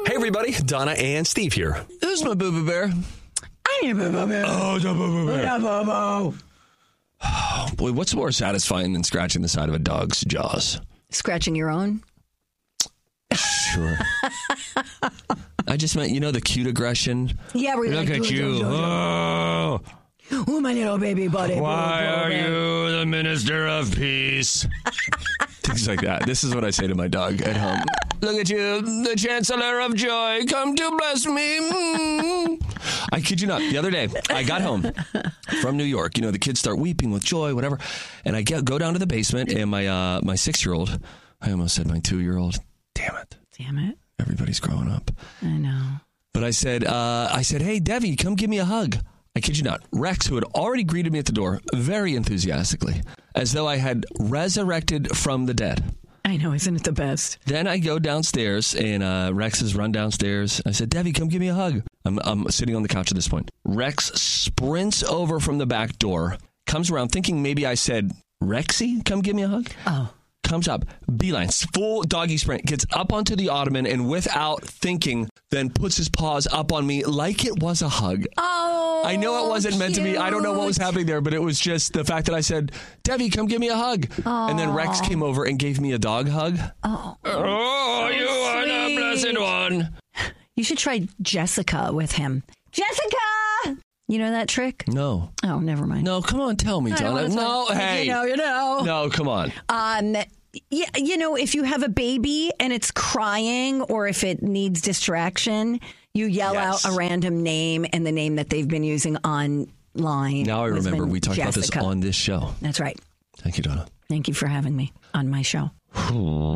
Hey, everybody. Donna and Steve here. Who's my boo-boo bear? I'm your boo-boo bear. Oh, the boo-boo bear. Yeah, boo-boo. Oh, boy, what's more satisfying than scratching the side of a dog's jaws? Scratching your own? Sure. I just meant, the cute aggression. Yeah, we're Look at you. Oh, Oh, my little baby buddy. why are you the minister of peace? Things like that. This is what I say to my dog at home. Look at you, the chancellor of joy. Come to bless me. I kid you not. The other day, I got home from New York. The kids start weeping with joy, whatever. And I go down to the basement, and my 6-year-old, I almost said my 2-year-old. Damn it. Everybody's growing up. I know. But I said, hey, Debbie, come give me a hug. I kid you not. Rex, who had already greeted me at the door very enthusiastically, as though I had resurrected from the dead. I know, isn't it the best? Then I go downstairs, and Rex has run downstairs. I said, Debbie, come give me a hug. I'm sitting on the couch at this point. Rex sprints over from the back door, comes around thinking maybe I said, Rexy, come give me a hug. Oh. Comes up, beeline, full doggy sprint, gets up onto the ottoman, and without thinking, then puts his paws up on me like it was a hug. Oh, I know it wasn't meant to be. I don't know what was cute. happening there, but it was just the fact that I said, Debbie, come give me a hug. And then Rex came over and gave me a dog hug. Oh, You are the blessed one. You should try Jessica with him. Jessica! You know that trick? No. Oh, never mind. No, come on, tell me, I don't Donna. wanna No, talk- hey. You know. No, come on. Yeah, if you have a baby and it's crying or if it needs distraction, you yell Yes. out a random name and the name that they've been using online. Now I has remember been we talked about this Jessica. on this show. That's right. Thank you, Donna. Thank you for having me on my show.